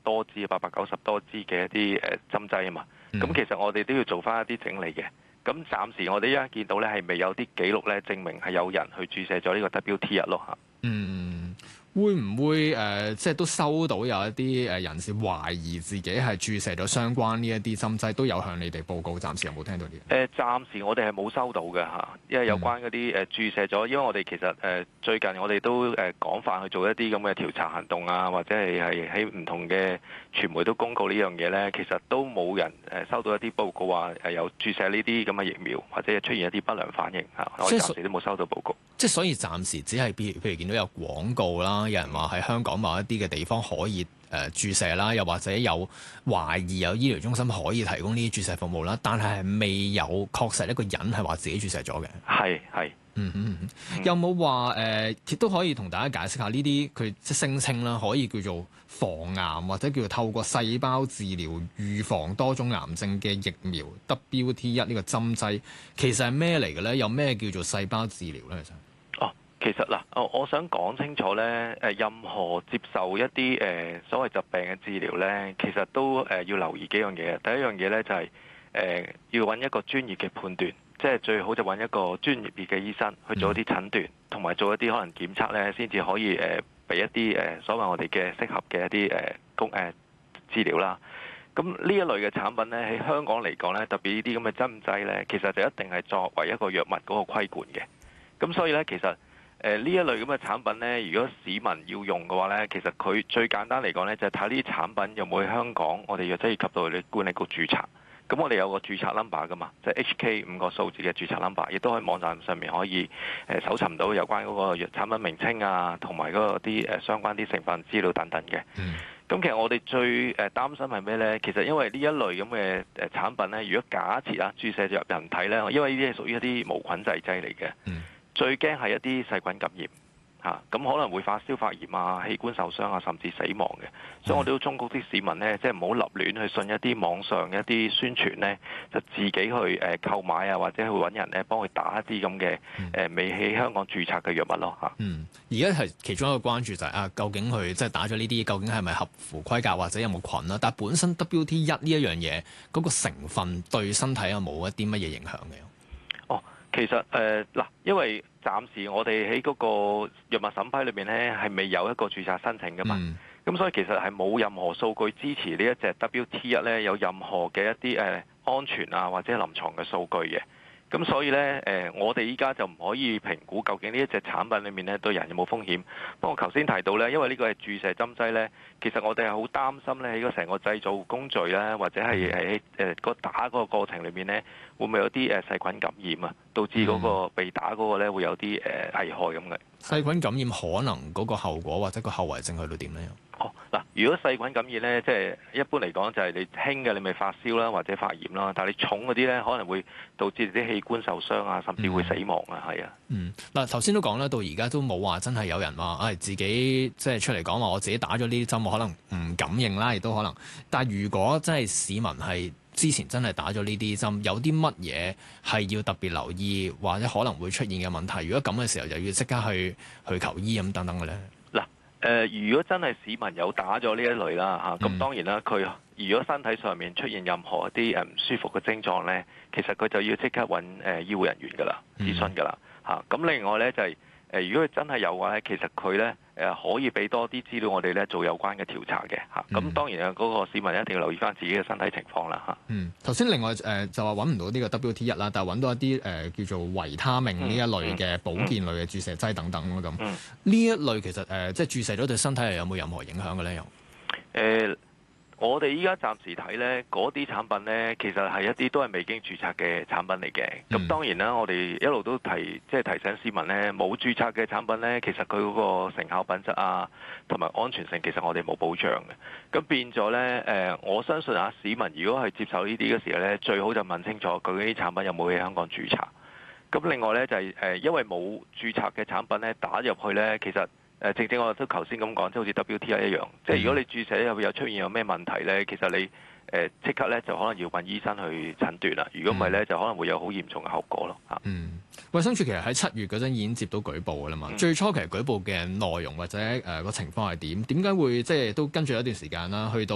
多支、890多支嘅一啲針劑啊嘛。咁其實我哋都要做翻一啲整理嘅。咁暫時我哋依家見到咧係未有啲記錄咧證明係有人去注射咗呢個 WT1咯嚇。 會唔會即係都收到有一啲人士懷疑自己係注射咗相關呢一啲針劑，都有向你哋報告？暫時有冇聽到啲？ 暫時我哋係冇收到嘅嚇，因為有關嗰啲注射咗，因為我哋其實最近我哋都廣泛去做一啲咁嘅調查行動啊，或者係喺唔同嘅傳媒都公告呢樣嘢咧，其實都冇人收到一啲報告話有注射呢啲咁嘅疫苗，或者出現一啲不良反應嚇，我哋暫時都冇收到報告。 即係所以暫時只係譬如見到有廣告啦，有人話喺香港某一啲嘅地方可以注射啦，又或者有懷疑有醫療中心可以提供呢啲注射服務啦，但係未有確實一個人係話自己注射咗嘅。 係。 有冇話亦都可以同大家解釋下呢啲佢即係聲稱啦，可以叫做防癌或者叫做透過細胞治療預防多種癌症嘅疫苗 WT1 呢個針劑，其實係咩嚟嘅咧？有咩叫做細胞治療咧？ 其實嗱，我想講清楚咧，任何接受一啲所謂疾病嘅治療咧，其實都要留意幾樣嘢。第一樣嘢咧就係要揾一個專業嘅判斷，即係最好就揾一個專業嘅醫生去做一啲診斷，同埋做一啲可能檢測咧，先至可以俾一啲所謂我哋嘅適合嘅一啲治療啦。咁呢一類嘅產品咧，喺香港嚟講咧，特別呢啲咁嘅針劑咧，其實就一定係作為一個藥物嗰個規管嘅。咁所以咧，其實呢一類咁嘅產品呢，如果市民要用嘅話呢，其實佢最簡單嚟講呢，就係睇呢啲產品有冇喺香港我哋藥劑及到你管理局註冊。咁我哋有個註冊 number 噶嘛，即係 HK 5個數字嘅註冊 number， 亦都喺網站上面可以搜尋到有關嗰個藥產品名稱啊，同埋嗰啲相關啲成分資料等等嘅。咁其實我哋最擔心係咩呢？其實因為呢一類咁嘅產品呢，如果假設啊注射入人體呢，因為呢啲係屬於一啲無菌製劑嚟嘅。最驚係一啲細菌感染嚇，咁可能會發燒、發炎啊、器官受傷啊，甚至死亡嘅。所以我哋都忠告啲市民呢，即係唔好立亂去信一啲網上一啲宣傳呢，就自己去購買啊，或者去揾人呢幫佢打一啲咁嘅未喺香港註冊嘅藥物咯嚇。 而家係其中一個關注就係究竟佢即係打咗呢啲，究竟係咪合乎規格或者有冇菌啦？但係本身 WT1 呢一樣嘢嗰個成分對身體有冇一啲乜嘢影響嘅？ 其實因為暫時我哋喺嗰個藥物審批裏面咧，係未有一個註冊申請噶嘛，咁所以其實係冇任何數據支持呢一隻 WT1 咧有任何嘅一啲安全啊或者臨床嘅數據嘅。咁所以咧，我哋依家就唔可以評估究竟呢一隻產品裏面咧對人有冇風險。不過頭先提到咧，因為呢個係注射針劑咧，其實我哋係好擔心咧喺個成個製造工序咧，或者係喺個打嗰個過程裏面咧，會唔會有啲細菌感染啊，導致嗰個被打嗰個咧會有啲危害咁嘅。 細菌感染可能嗰個後果或者個後遺症去到點咧？ 嗱，如果細菌感染咧，即係一般嚟講就係你輕嘅，你咪發燒啦，或者發炎啦。但係你重嗰啲咧，可能會導致啲器官受傷啊，甚至會死亡啊，係啊。 嗱，頭先都講啦，到而家都冇話真係有人話，自己即係出嚟講話，我自己打咗呢啲針，我可能唔感應啦，亦都可能。但係如果真係市民係之前真係打咗呢啲針，有啲乜嘢係要特別留意，或者可能會出現嘅問題？如果咁嘅時候，又要即刻去求醫咁等等嘅咧？ 如果真係市民有打咗呢一類啦嚇，咁當然啦，佢如果身體上面出現任何一啲唔舒服嘅症狀咧，其實佢就要即刻揾醫護人員噶啦，諮詢噶啦嚇。咁另外咧就係如果佢真係有嘅話咧，其實佢咧可以俾多啲資料我哋咧做有關嘅調查嘅嚇。咁當然啊，嗰個市民一定要留意翻自己嘅身體情況啦嚇。 頭先另外就話揾唔到呢個 WT1 啦，但係揾到一啲叫做維他命呢一類嘅保健類嘅注射劑等等咯咁。呢一類其實即係注射咗對身體係有冇任何影響嘅咧？又我哋依家暫時睇呢嗰啲產品呢，其實係一啲都係未經註冊嘅產品嚟嘅。咁當然啦，我哋一路都提醒市民呢，冇註冊嘅產品呢，其實佢嗰個成效品質啊，同埋安全性，其實我哋冇保障嘅。咁變咗呢，我相信市民如果係接受呢啲嘅時候呢，最好就問清楚究竟啲產品有冇喺香港註冊。咁另外呢，就係因為冇註冊嘅產品呢，打入去呢，其實正正我都頭先咁講，即係好似 WT1 一樣，即係如果你注射有出現有咩問題咧，其實你即刻咧就可能要問醫生去診斷啦。如果唔係咧，就可能會有好嚴重嘅後果咯嚇。 衛生署其實喺7月嗰陣已經接到舉報㗎啦嘛。最初其實舉報嘅內容或者個情況係點？點解會即係都跟住一段時間啦，去到